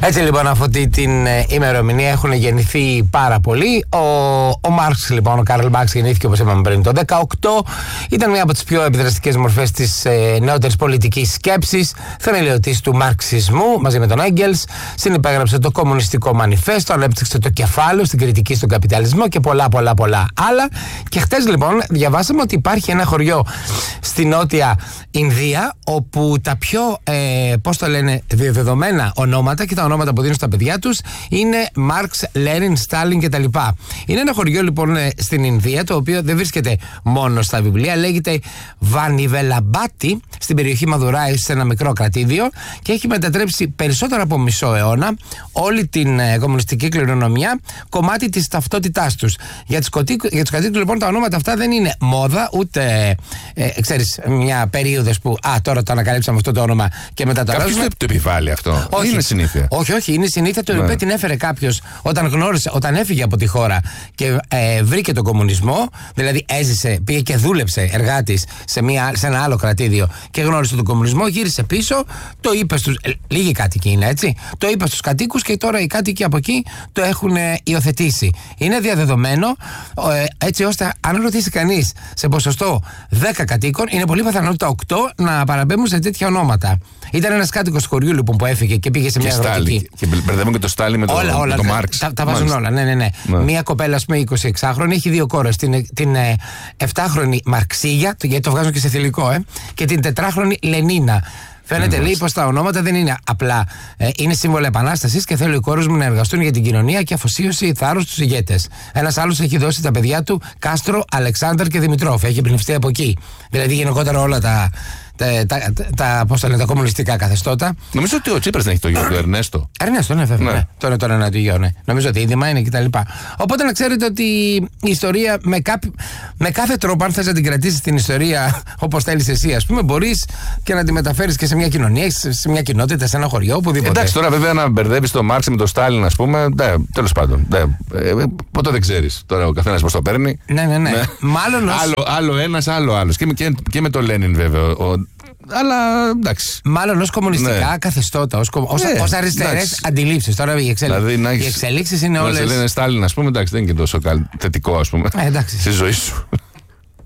Έτσι λοιπόν, από αυτή την ημερομηνία έχουν γεννηθεί πάρα πολλοί. Ο Μάρξ, λοιπόν, ο Κάρλ Μάρξ, γεννήθηκε όπως είπαμε πριν το 18. Ήταν μια από τις πιο επιδραστικές μορφές της νεότερης πολιτικής σκέψης, θεμελιωτής του μαρξισμού μαζί με τον Έγγελς. Συνυπέγραψε το Κομμουνιστικό Μανιφέστο, ανέπτυξε το κεφάλαιο στην κριτική στον καπιταλισμό και πολλά άλλα. Και χτες λοιπόν διαβάσαμε ότι υπάρχει ένα χωριό στη Νότια Ινδία όπου τα πιο διαδεδομένα ονόματα και τα ονόματα που δίνουν στα παιδιά τους είναι Μάρξ, Λένιν, Στάλιν κτλ. Είναι ένα χωριό λοιπόν στην Ινδία, το οποίο δεν βρίσκεται μόνο στα βιβλία, λέγεται Βανιβελαμπάτι, στην περιοχή Μαδουράη, σε ένα μικρό κρατήδιο, και έχει μετατρέψει περισσότερο από μισό αιώνα όλη την κομμουνιστική κληρονομιά κομμάτι της ταυτότητάς τους. Για τους κατοίκους λοιπόν τα ονόματα αυτά δεν είναι μόδα, ούτε ξέρεις, μια περίοδος που τώρα το ανακαλύψαμε αυτό το όνομα και μετά το αλλάζουμε. Κάποιος το επιβάλλει αυτό? Όχι, είναι συνήθεια. Όχι, είναι συνήθεια, το οποίο την έφερε κάποιος όταν έφυγε από τη χώρα και βρήκε τον κομμουνισμό, δηλαδή έζησε, πήγε και δούλεψε εργάτης σε ένα άλλο κρατήδιο και γνώρισε τον κομμουνισμό, γύρισε πίσω, το είπε στους. Λίγοι κάτοικοι είναι, έτσι. Το είπε στους κατοίκους και τώρα οι κάτοικοι από εκεί το έχουν υιοθετήσει. Είναι διαδεδομένο, έτσι ώστε αν ρωτήσει κανείς σε ποσοστό 10 κατοίκων, είναι πολύ πιθανότητα 8 να παραπέμπουν σε τέτοια ονόματα. Ήταν ένας κάτοικος του χωριού λοιπόν που έφυγε και πήγε σε μια αγροτική. Και μπερδεύουν και το Στάλιν με το Μάρξ. Τα βάζουν όλα, ναι. Μια κοπέλα, ας πούμε, 26χρονη, έχει 2 κόρες. Την 7χρονη Μαρξίγια, γιατί το βγάζουν και σε θηλυκό, και την 4χρονη Λενίνα. Φαίνεται, λέει, πως τα ονόματα δεν είναι απλά. Είναι σύμβολα επανάστασης και θέλω οι κόρες μου να εργαστούν για την κοινωνία και αφοσίωση, θάρρος στους ηγέτες. Ένας άλλος έχει δώσει τα παιδιά του Κάστρο, Αλεξάνδρ και Δημητρόφ. Έχει εμπνευστεί από εκεί. Δηλαδή γενικότερα όλα τα κομμουνιστικά καθεστώτα. Νομίζω ότι ο Τσίπρας δεν έχει το γιο του, Ερνέστο. Ερνέστο, ναι, βέβαια. Ναι. Τώρα είναι το γιο, ναι. Νομίζω ότι ίδρυμα είναι κτλ. Οπότε να ξέρετε ότι η ιστορία με κάθε τρόπο, αν θες να την κρατήσεις την ιστορία όπως θέλεις εσύ, ας πούμε, μπορείς και να τη μεταφέρεις και σε μια κοινωνία, σε μια κοινότητα, σε ένα χωριό, οπουδήποτε. Εντάξει, τώρα βέβαια να μπερδεύεις τον Μάρξ με τον Στάλιν, ας πούμε. Τέλος πάντων. Ποτέ δεν ξέρεις τώρα ο καθένας πώς το παίρνει. Ναι. Μάλλον άλλο ένας, άλλο άλλος. Και με τον Λένιν, βέβαια. Αλλά εντάξει. Μάλλον ως κομμουνιστικά καθεστώτα, ως αριστερές αντιλήψεις. Τώρα οι εξελίξεις είναι όλες. Να σε λένε Στάλιν, ας πούμε, εντάξει, δεν είναι και τόσο θετικό, ας πούμε, στη ζωή σου.